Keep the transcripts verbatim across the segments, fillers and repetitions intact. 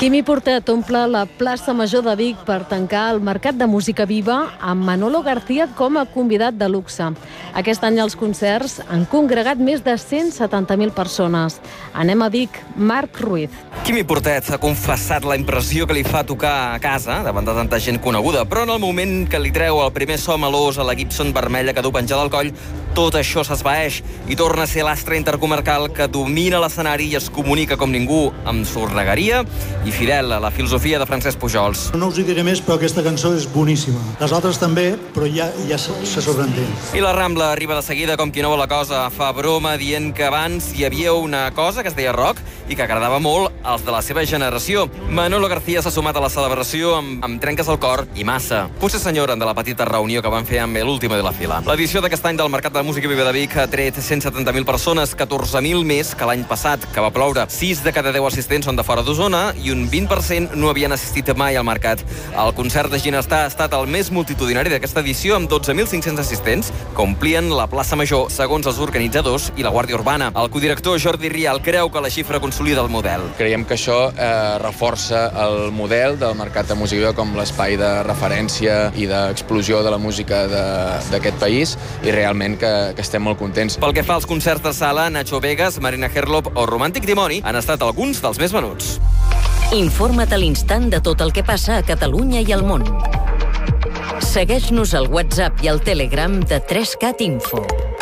Quimi Portet omple la plaça Major de Vic per tancar el Mercat de Música Viva amb Manolo García com a convidat de luxe. Aquest any els concerts han congregat més de cent setanta mil persones. Anem a Vic, Marc Ruiz. Quimi Portet ha confessat la impressió que li fa tocar a casa davant de tanta gent coneguda, però en el moment que li treu el primer so melós a la Gibson vermella que du penjada al coll, tot això s'esvaeix i torna a ser l'astre intercomarcal que domina l'escenari i es comunica com ningú amb sornegueria i fidel a la filosofia de Francesc Pujols. No us hi diré més, però aquesta cançó és boníssima. Les altres també, però ja, ja se sobreentén. I la Rambla arriba de seguida com qui no vol la cosa. Fa broma dient que abans hi havia una cosa que es deia rock i que agradava molt als de la seva generació. Manolo García s'ha sumat a la celebració amb, amb trenques al cor i massa. Potser s'enyoren de la petita reunió que van fer amb l'última de la fila. L'edició d'aquest any del Mercat de Música Viva de Vic ha tret cent setanta mil persones, catorze mil més que l'any passat, que va ploure. sis de cada deu assistents són de fora d'Osona i un vint per cent no havien assistit mai al mercat. El concert de Ginestar ha estat el més multitudinari d'aquesta edició, amb dotze mil cinc-cents assistents, que omplien la plaça Major, segons els organitzadors i la Guàrdia Urbana. El codirector Jordi Rial creu que la xifra consolida el model. Creiem que això eh, reforça el model del Mercat de Música Viva com l'espai de referència i d'explosió de la música d'aquest país i realment que, que estem molt contents. Pel que fa als concerts de sala, Nacho Vegas, Marina Herlop o Romàntic Dimoni han estat alguns dels més venuts. Informa't a l'instant de tot el que passa a Catalunya i al món. Segueix-nos al WhatsApp i al Telegram de tres cat Info.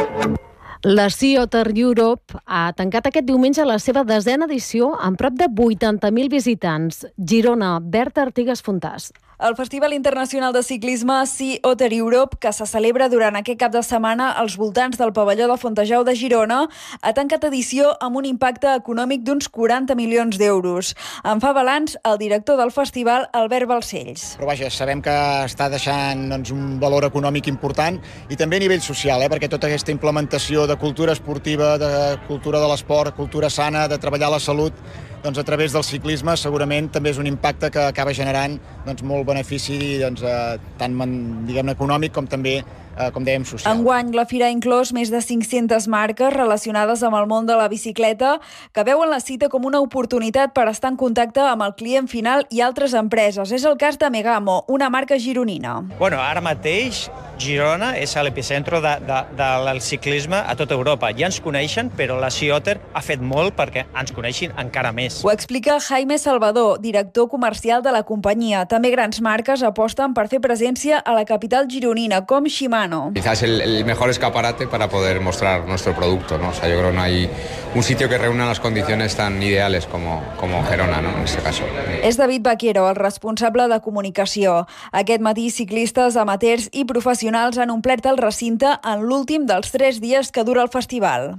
La Sea Otter Europe ha tancat aquest diumenge la seva desena edició amb prop de vuitanta mil visitants. Girona, Berta Artigas Fontàs. El Festival Internacional de Ciclisme Sea Otter Europe, que se celebra durant aquest cap de setmana als voltants del pavelló de Fontejau de Girona, ha tancat edició amb un impacte econòmic d'uns quaranta milions d'euros. En fa balanç el director del festival, Albert Balcells. Però vaja, sabem que està deixant doncs, un valor econòmic important i també a nivell social, eh, perquè tota aquesta implementació de cultura esportiva, de cultura de l'esport, cultura sana, de treballar la salut, doncs a través del ciclisme segurament també és un impacte que acaba generant doncs, molt benefici doncs, eh, tant diguem-ne econòmic com també Eh, com dèiem, social. Enguany, la Fira ha inclòs més de cinc-centes marques relacionades amb el món de la bicicleta que veuen la cita com una oportunitat per estar en contacte amb el client final i altres empreses. És el cas de Megamo, una marca gironina. Bueno, ara mateix Girona és l'epicentro de, de, del ciclisme a tota Europa. Ja ens coneixen, però la Sea Otter ha fet molt perquè ens coneixin encara més. Ho explica Jaime Salvador, director comercial de la companyia. També grans marques aposten per fer presència a la capital gironina, com Shimano. Quizás el, el mejor escaparate para poder mostrar nuestro producto, ¿no? O sea, yo creo que no hay un sitio que reúna las condiciones tan ideales como, como Gerona, ¿no? En este caso. És David Vaquero, el responsable de comunicació. Aquest matí, ciclistes, amateurs i professionals han omplert el recinte en l'últim dels tres dies que dura el festival.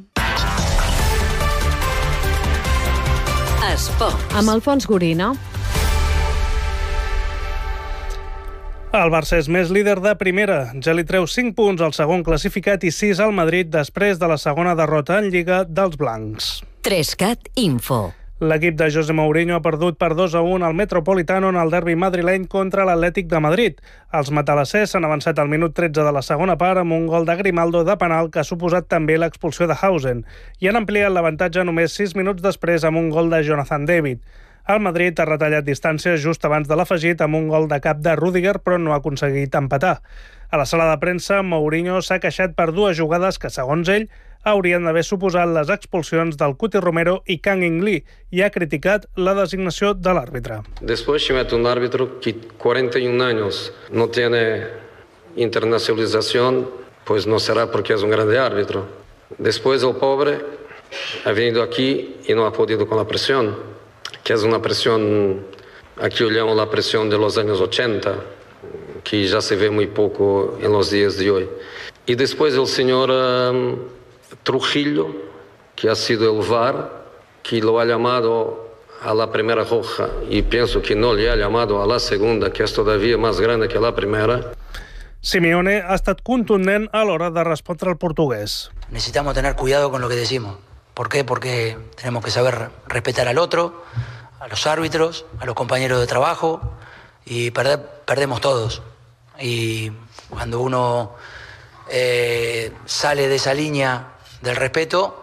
Esports. Amb Alfons Gorina. El Barça és més líder de primera. Ja li treu cinc punts al segon classificat i sis al Madrid després de la segona derrota en Lliga dels blancs. tres cat Info. L'equip de José Mourinho ha perdut per dos a un al Metropolitano en el derbi madrileny contra l'Atlètic de Madrid. Els matalassers s'han avançat al minut tretze de la segona part amb un gol de Grimaldo de penal que ha suposat també l'expulsió de Hausen i han ampliat l'avantatge només sis minuts després amb un gol de Jonathan David. El Madrid ha retallat distàncies just abans de l'afegit amb un gol de cap de Rüdiger, però no ha aconseguit empatar. A la sala de premsa, Mourinho s'ha queixat per dues jugades que, segons ell, haurien d'haver suposat les expulsions del Cuti Romero i Kang In-lee i ha criticat la designació de l'àrbitre. Después se mete un árbitro que cuarenta y un años no tiene internacionalización, pues no será porque es un grande árbitro. Después el pobre ha venido aquí y no ha podido con la presión, que es una presión, aquí olhamos la presión de los años ochenta, que ya se ve muy poco en los días de hoy. Y después el señor um, Trujillo, que ha sido el V A R, que lo ha llamado a la primera roja y pienso que no le ha llamado a la segunda, que es todavía más grande que la primera. Simeone ha estat contundent a l'hora de respondre al portugués. Necesitamos tener cuidado con lo que decimos. ¿Por qué? Porque tenemos que saber respetar al otro, a los árbitros, a los compañeros de trabajo y perder, perdemos todos. Y cuando uno eh, sale de esa línea del respeto,